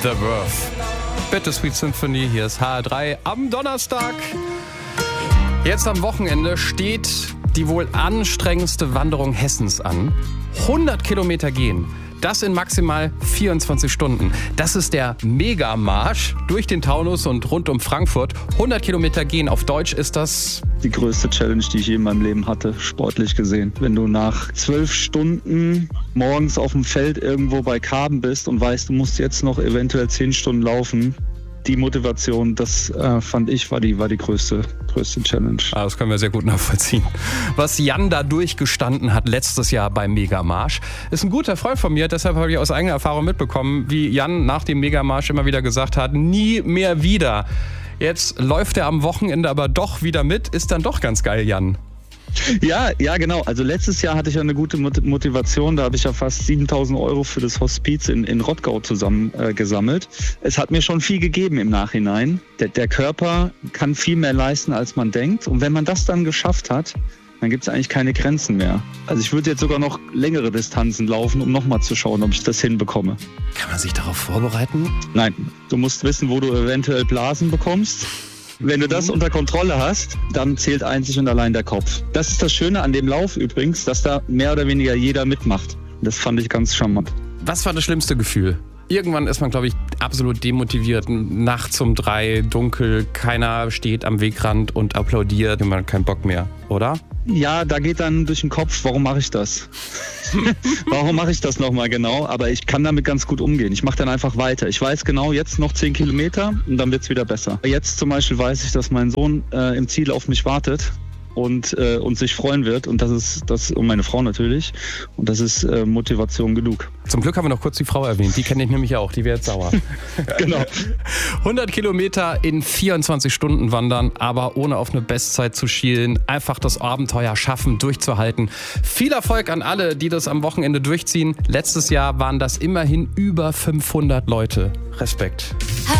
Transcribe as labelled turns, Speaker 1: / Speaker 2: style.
Speaker 1: The Verve. Bittersweet Symphony, hier ist HR3 am Donnerstag. Jetzt am Wochenende steht die wohl anstrengendste Wanderung Hessens an. 100 Kilometer gehen. Das in maximal 24 Stunden. Das ist der Megamarsch durch den Taunus und rund um Frankfurt. 100 Kilometer gehen. Auf Deutsch ist das
Speaker 2: die größte Challenge, die ich je in meinem Leben hatte, sportlich gesehen. Wenn du nach 12 Stunden morgens auf dem Feld irgendwo bei Karben bist und weißt, du musst jetzt noch eventuell 10 Stunden laufen, die Motivation, das fand ich, war die größte Challenge.
Speaker 1: Das können wir sehr gut nachvollziehen. Was Jan da durchgestanden hat letztes Jahr beim Megamarsch, ist ein guter Freund von mir. Deshalb habe ich aus eigener Erfahrung mitbekommen, wie Jan nach dem Megamarsch immer wieder gesagt hat, nie mehr wieder. Jetzt läuft er am Wochenende aber doch wieder mit. Ist dann doch ganz geil, Jan.
Speaker 2: Ja, genau. Also letztes Jahr hatte ich ja eine gute Motivation. Da habe ich ja fast 7.000 € für das Hospiz in Rottgau zusammen gesammelt. Es hat mir schon viel gegeben im Nachhinein. Der Körper kann viel mehr leisten, als man denkt. Und wenn man das dann geschafft hat, dann gibt es eigentlich keine Grenzen mehr. Also ich würde jetzt sogar noch längere Distanzen laufen, um nochmal zu schauen, ob ich das hinbekomme.
Speaker 1: Kann man sich darauf vorbereiten?
Speaker 2: Nein, du musst wissen, wo du eventuell Blasen bekommst. Wenn du das unter Kontrolle hast, dann zählt einzig und allein der Kopf. Das ist das Schöne an dem Lauf übrigens, dass da mehr oder weniger jeder mitmacht. Das fand ich ganz charmant.
Speaker 1: Was war das schlimmste Gefühl? Irgendwann ist man, glaube ich, absolut demotiviert. Nachts um 3, dunkel, keiner steht am Wegrand und applaudiert. Man hat keinen Bock mehr, oder?
Speaker 2: Ja, da geht dann durch den Kopf, warum mache ich das? Warum mache ich das nochmal genau? Aber ich kann damit ganz gut umgehen. Ich mache dann einfach weiter. Ich weiß genau, jetzt noch 10 Kilometer und dann wird es wieder besser. Jetzt zum Beispiel weiß ich, dass mein Sohn im Ziel auf mich wartet und sich freuen wird. Und das ist und meine Frau natürlich. Und das ist Motivation genug.
Speaker 1: Zum Glück haben wir noch kurz die Frau erwähnt. Die kenne ich nämlich auch. Die wäre jetzt sauer.
Speaker 2: Genau.
Speaker 1: 100 Kilometer in 24 Stunden wandern, aber ohne auf eine Bestzeit zu schielen. Einfach das Abenteuer schaffen, durchzuhalten. Viel Erfolg an alle, die das am Wochenende durchziehen. Letztes Jahr waren das immerhin über 500 Leute. Respekt.